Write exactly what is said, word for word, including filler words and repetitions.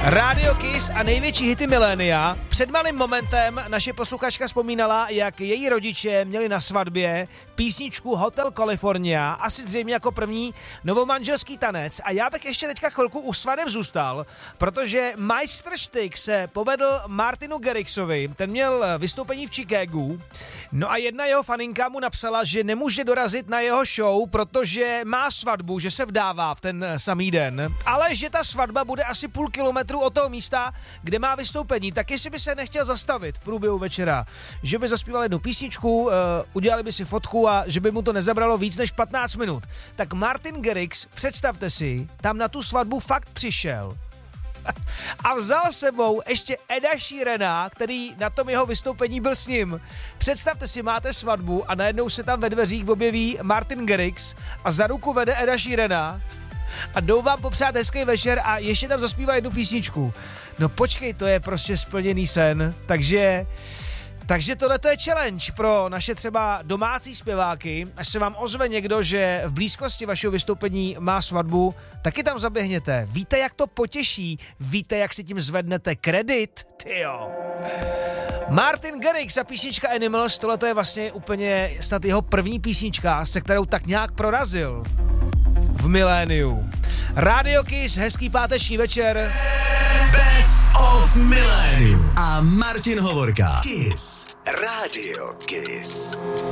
Radio Kiss a největší hity milénia. Před malým momentem naše posluchačka vzpomínala, jak její rodiče měli na svatbě písničku Hotel California, asi zřejmě jako první novomanželský tanec. A já bych ještě teďka chvilku u svadeb zůstal, protože majstrštyk se povedl Martinu Garrixovi, ten měl vystoupení v Chicagu. No a jedna jeho faninka mu napsala, že nemůže dorazit na jeho show, protože má svatbu, že se vdává v ten samý den, ale že ta svatba bude asi půl kilometru od toho místa, kde má vystoupení, tak jestli by se nechtěl zastavit v průběhu večera, že by zaspíval jednu písničku, uh, udělali by si fotku a že by mu to nezabralo víc než patnáct minut. Tak Martin Garrix, představte si, tam na tu svatbu fakt přišel a vzal sebou ještě Eda Sheerana, který na tom jeho vystoupení byl s ním. Představte si, máte svatbu a najednou se tam ve dveřích objeví Martin Garrix a za ruku vede Eda Sheerana a jdou vám popřát hezký večer a ještě tam zaspívá jednu písničku. No počkej, to je prostě splněný sen, takže... Takže tohle je challenge pro naše třeba domácí zpěváky. Až se vám ozve někdo, že v blízkosti vašeho vystoupení má svatbu, taky tam zaběhněte. Víte, jak to potěší? Víte, jak si tím zvednete kredit? Tyjo. Martin Garrix a písnička Animals, tohle je vlastně úplně snad jeho první písnička, se kterou tak nějak prorazil v miléniu. Radio Kiss, hezký páteční večer. Best of Millennium a Martin Hovorka. Kiss. Radio Kiss.